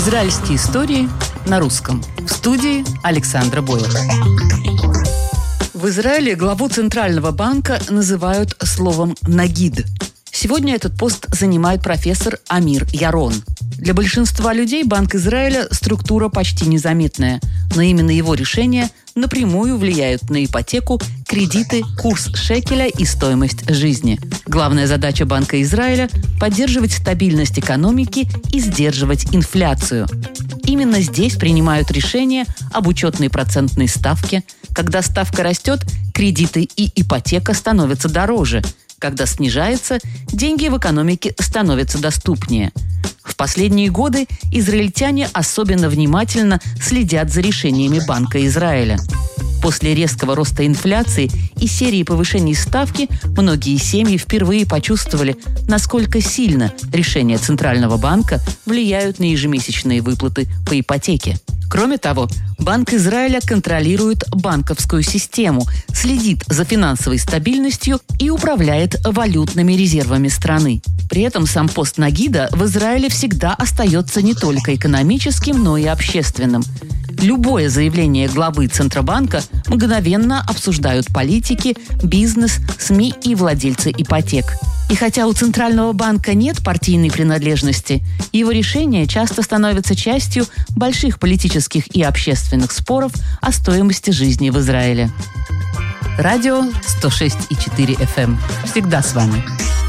Израильские истории на русском. В студии Александра Бойлер. В Израиле главу Центрального банка называют словом «нагид». Сегодня этот пост занимает профессор Амир Ярон. Для большинства людей Банк Израиля – структура почти незаметная, но именно его решения напрямую влияют на ипотеку, кредиты, курс шекеля и стоимость жизни. Главная задача Банка Израиля – поддерживать стабильность экономики и сдерживать инфляцию. Именно здесь принимают решения об учетной процентной ставке. Когда ставка растет, кредиты и ипотека становятся дороже. Когда снижается, деньги в экономике становятся доступнее. В последние годы израильтяне особенно внимательно следят за решениями Банка Израиля. После резкого роста инфляции и серии повышений ставки многие семьи впервые почувствовали, насколько сильно решения Центрального банка влияют на ежемесячные выплаты по ипотеке. Кроме того, Банк Израиля контролирует банковскую систему, следит за финансовой стабильностью и управляет валютными резервами страны. При этом сам пост нагида в Израиле всегда остается не только экономическим, но и общественным. Любое заявление главы Центробанка мгновенно обсуждают политики, бизнес, СМИ и владельцы ипотек. И хотя у Центрального банка нет партийной принадлежности, его решения часто становятся частью больших политических и общественных споров о стоимости жизни в Израиле. Радио 106,4 FM. Всегда с вами.